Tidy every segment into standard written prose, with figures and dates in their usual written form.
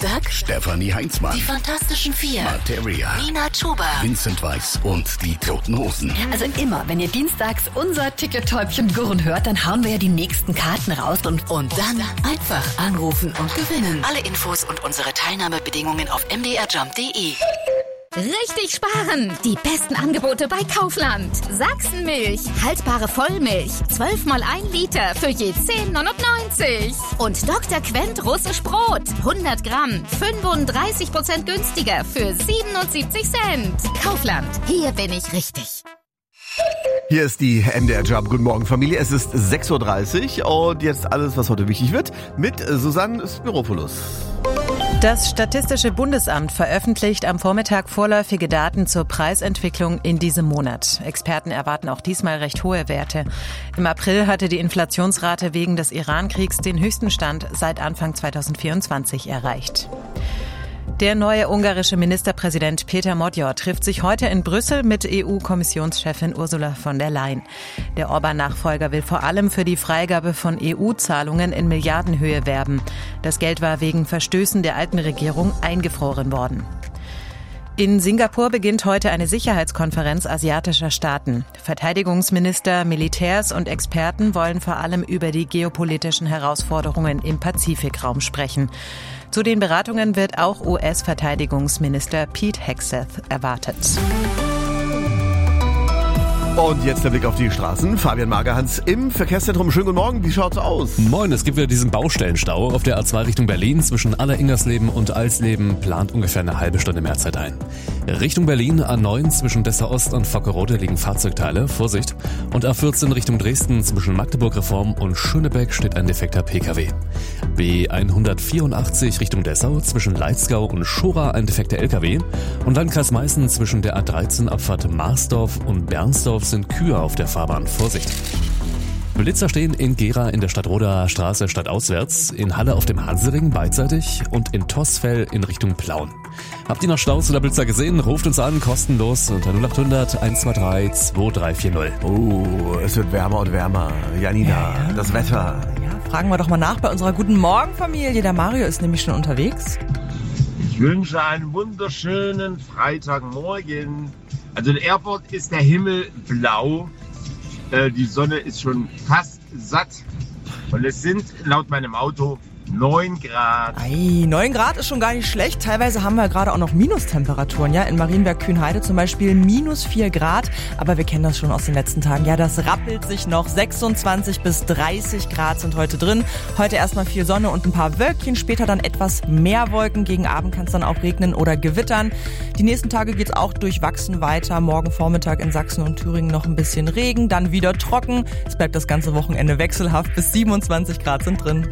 Doug, Stefanie Heinzmann, die Fantastischen Vier, Materia, Nina Chuba, Vincent Weiss und die Toten Hosen. Also immer, wenn ihr dienstags unser Ticket-Täubchen gurren hört, dann hauen wir ja die nächsten Karten raus und dann einfach anrufen und gewinnen. Alle Infos und unsere Teilnahmebedingungen auf mdrjump.de. Richtig sparen! Die besten Angebote bei Kaufland. Sachsenmilch, haltbare Vollmilch, 12 mal 1 Liter für je 10,99. Und Dr. Quent russisch Brot, 100 Gramm, 35% günstiger für 77 Cent. Kaufland, hier bin ich richtig. Hier ist die MDR Jump. Guten Morgen, Familie. Es ist 6.30 Uhr und jetzt alles, was heute wichtig wird, mit Susanne Spiropoulos. Das Statistische Bundesamt veröffentlicht am Vormittag vorläufige Daten zur Preisentwicklung in diesem Monat. Experten erwarten auch diesmal recht hohe Werte. Im April hatte die Inflationsrate wegen des Iran-Kriegs den höchsten Stand seit Anfang 2024 erreicht. Der neue ungarische Ministerpräsident Péter Magyar trifft sich heute in Brüssel mit EU-Kommissionschefin Ursula von der Leyen. Der Orban-Nachfolger will vor allem für die Freigabe von EU-Zahlungen in Milliardenhöhe werben. Das Geld war wegen Verstößen der alten Regierung eingefroren worden. In Singapur beginnt heute eine Sicherheitskonferenz asiatischer Staaten. Verteidigungsminister, Militärs und Experten wollen vor allem über die geopolitischen Herausforderungen im Pazifikraum sprechen. Zu den Beratungen wird auch US-Verteidigungsminister Pete Hegseth erwartet. Und jetzt der Blick auf die Straßen. Fabian Magerhans im Verkehrszentrum. Schönen guten Morgen. Wie schaut's aus? Moin, es gibt wieder diesen Baustellenstau auf der A2 Richtung Berlin. Zwischen Aller-Ingersleben und Alsleben plant ungefähr eine halbe Stunde Mehrzeit ein. Richtung Berlin A9 zwischen Dessau-Ost und Vockerode liegen Fahrzeugteile. Vorsicht. Und A14 Richtung Dresden zwischen Magdeburg-Reform und Schönebeck steht ein defekter PKW. B184 Richtung Dessau zwischen Leitzgau und Schora ein defekter LKW. Und Landkreis Meißen zwischen der A13 Abfahrt Marsdorf und Bernsdorf sind Kühe auf der Fahrbahn. Vorsicht! Blitzer stehen in Gera in der Stadtroder Straße stadtauswärts, in Halle auf dem Hansering beidseitig und in Tossfell in Richtung Plauen. Habt ihr noch Staus oder Blitzer gesehen? Ruft uns an, kostenlos unter 0800 123 2340. Oh, es wird wärmer und wärmer. Janina, das Wetter. Ja, fragen wir doch mal nach bei unserer Guten Morgen-Familie. Der Mario ist nämlich schon unterwegs. Ich wünsche einen wunderschönen Freitagmorgen. Also in Erfurt ist der Himmel blau, die Sonne ist schon fast satt und es sind laut meinem Auto 9 Grad. Ei, 9 Grad ist schon gar nicht schlecht. Teilweise haben wir gerade auch noch Minustemperaturen. Ja, in Marienberg-Kühnheide zum Beispiel minus 4 Grad. Aber wir kennen das schon aus den letzten Tagen. Ja, das rappelt sich noch. 26 bis 30 Grad sind heute drin. Heute erstmal viel Sonne und ein paar Wölkchen. Später dann etwas mehr Wolken. Gegen Abend kann es dann auch regnen oder gewittern. Die nächsten Tage geht's auch durchwachsen weiter. Morgen Vormittag in Sachsen und Thüringen noch ein bisschen Regen. Dann wieder trocken. Es bleibt das ganze Wochenende wechselhaft. Bis 27 Grad sind drin.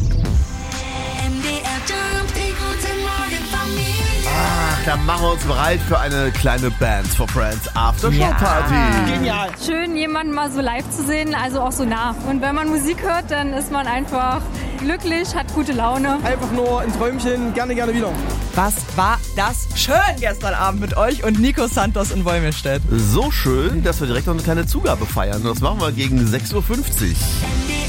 Dann machen wir uns bereit für eine kleine Bands for Friends After-Show-Party. Ja. Genial. Schön, jemanden mal so live zu sehen, also auch so nah. Und wenn man Musik hört, dann ist man einfach glücklich, hat gute Laune. Einfach nur ein Träumchen, gerne wieder. Was war das schön gestern Abend mit euch und Nico Santos in Wolmirstedt. So schön, dass wir direkt noch eine kleine Zugabe feiern. Das machen wir gegen 6.50 Uhr.